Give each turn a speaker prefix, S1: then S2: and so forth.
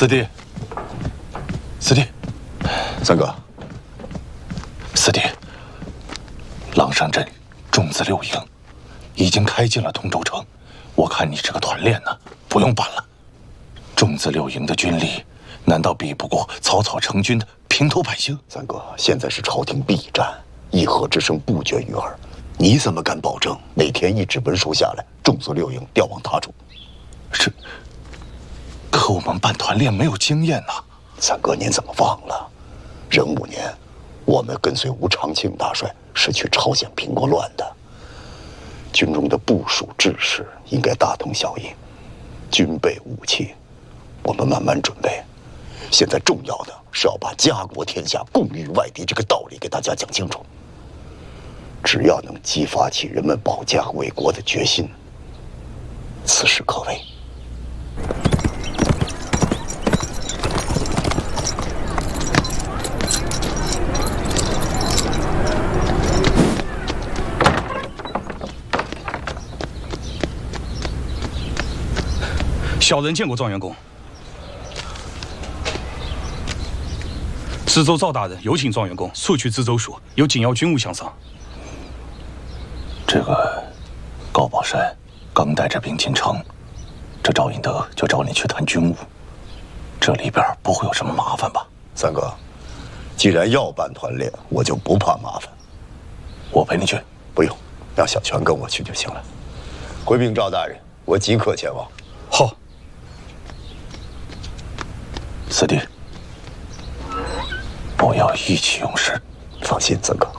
S1: 四弟，四弟，
S2: 三哥，
S1: 四弟，狼山镇种子6营已经开进了通州城，我看你这个团练呢，不用办了。种子6营的军力，难道比不过草草成军的平头百姓？
S2: 三哥，现在是朝廷必战，议和之声不绝于耳。你怎么敢保证哪天一纸文书下来，种子6营调往他处？
S1: 可我们办团练没有经验呐。
S2: 三哥，您怎么忘了？壬午年，我们跟随吴长庆大帅是去朝鲜平过乱的。军中的部署制式应该大同小异，军备武器，我们慢慢准备。现在重要的是要把家国天下共御外敌这个道理给大家讲清楚。只要能激发起人们保家卫国的决心，此事可为。
S3: 小人见过状元公。知州赵大人有请状元公速去知州署，有紧要军务相商。
S1: 这个高宝山刚带着兵进城，这赵引德就找你去谈军务，这里边不会有什么麻烦吧？
S2: 三哥，既然要办团练，我就不怕麻烦。
S1: 我陪你去。
S2: 不用，让小泉跟我去就行了。回禀赵大人，我即刻前往。
S3: 好。
S1: 四弟，不要意气用事。
S2: 放心，三哥。